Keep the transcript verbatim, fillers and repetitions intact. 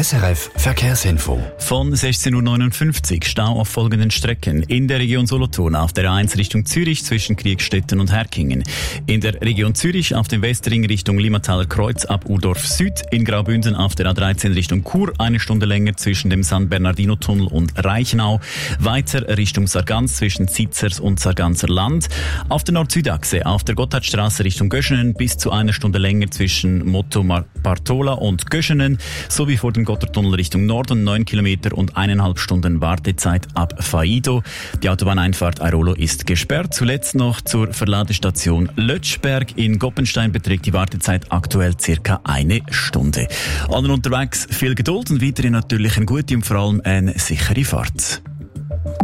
S R F Verkehrsinfo. Von sechzehn Uhr neunundfünfzig Stau auf folgenden Strecken. In der Region Solothurn auf der A eins Richtung Zürich zwischen Kriegstetten und Herkingen. In der Region Zürich auf dem Westring Richtung Limmataler Kreuz ab Urdorf Süd. In Graubünden auf der A dreizehn Richtung Chur eine Stunde länger zwischen dem San Bernardino Tunnel und Reichenau. Weiter Richtung Sargans zwischen Zitzers und Sarganser Land. Auf der Nord-Süd-Achse auf der Gotthardstraße Richtung Göschenen bis zu einer Stunde länger zwischen Motto Bartola und Göschenen. Sowie vor dem Gotthardtunnel Richtung Norden neun Kilometer und eineinhalb Stunden Wartezeit ab Faido. Die Autobahneinfahrt Airolo ist gesperrt. Zuletzt noch zur Verladestation Lötschberg. In Goppenstein beträgt die Wartezeit aktuell circa eine Stunde. Allen unterwegs viel Geduld und weiterhin natürlich eine gute und vor allem eine sichere Fahrt.